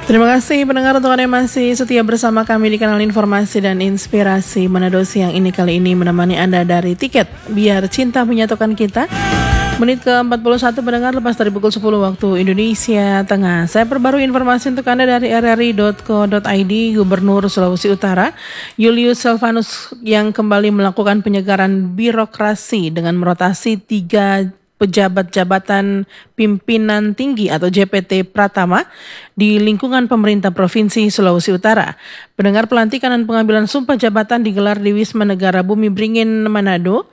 Terima kasih pendengar untuk Anda yang masih setia bersama kami di kanal Informasi dan Inspirasi Manado Siang ini. Kali ini menemani Anda dari Tiket Biar Cinta Menyatukan Kita. Menit ke-41 pendengar lepas dari pukul 10 waktu Indonesia Tengah. Saya perbarui informasi untuk Anda dari rri.co.id. Gubernur Sulawesi Utara Julius Silvanus yang kembali melakukan penyegaran birokrasi dengan merotasi 3 pejabat jabatan pimpinan tinggi atau JPT Pratama di lingkungan pemerintah Provinsi Sulawesi Utara. Pendengar, pelantikan dan pengambilan sumpah jabatan digelar di Wisma Negara Bumi Beringin, Manado.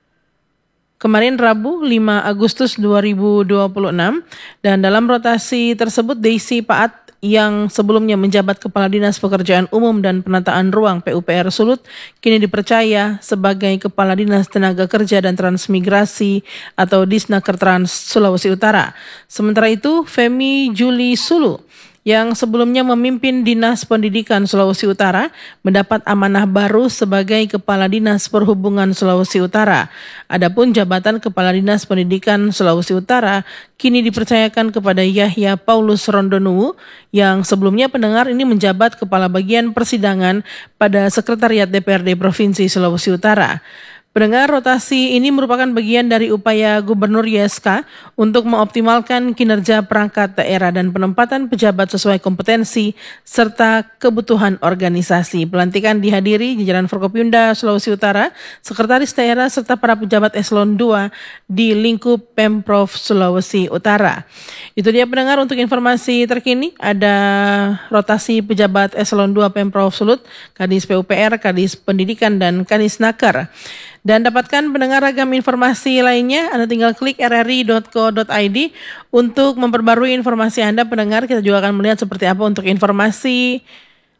Kemarin Rabu 5 Agustus 2026 dan dalam rotasi tersebut Daisy Paat yang sebelumnya menjabat Kepala Dinas Pekerjaan Umum dan Penataan Ruang PUPR Sulut kini dipercaya sebagai Kepala Dinas Tenaga Kerja dan Transmigrasi atau Disnaker Trans Sulawesi Utara. Sementara itu Femi Juli Sulu yang sebelumnya memimpin Dinas Pendidikan Sulawesi Utara mendapat amanah baru sebagai Kepala Dinas Perhubungan Sulawesi Utara. Adapun jabatan Kepala Dinas Pendidikan Sulawesi Utara kini dipercayakan kepada Yahya Paulus Rondonuwu yang sebelumnya pendengar ini menjabat Kepala Bagian Persidangan pada Sekretariat DPRD Provinsi Sulawesi Utara. Pendengar, rotasi ini merupakan bagian dari upaya Gubernur YSK untuk mengoptimalkan kinerja perangkat daerah dan penempatan pejabat sesuai kompetensi serta kebutuhan organisasi. Pelantikan dihadiri jajaran Forkopimda Sulawesi Utara, Sekretaris Daerah serta para pejabat eselon 2 di lingkup Pemprov Sulawesi Utara. Itu dia pendengar untuk informasi terkini. Ada rotasi pejabat eselon 2 Pemprov Sulut, Kadis PUPR, Kadis Pendidikan dan Kadis Naker. Dan dapatkan pendengar ragam informasi lainnya, Anda tinggal klik rri.co.id untuk memperbarui informasi Anda pendengar. Kita juga akan melihat seperti apa untuk informasi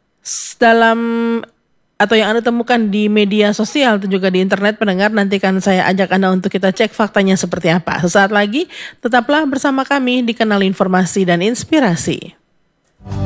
dalam atau yang Anda temukan di media sosial dan juga di internet pendengar. Nanti kan saya ajak Anda untuk kita cek faktanya seperti apa. Sesaat lagi tetaplah bersama kami di kanal Informasi dan Inspirasi.